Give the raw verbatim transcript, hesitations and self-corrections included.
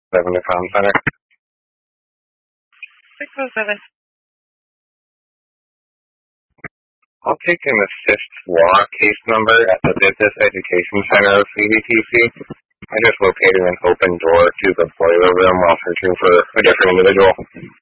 seven to Com Center. six oh seven. I'll take an assist law case number at the Business Education Center of C B T C. I just located an open door to the boiler room while searching for a different individual.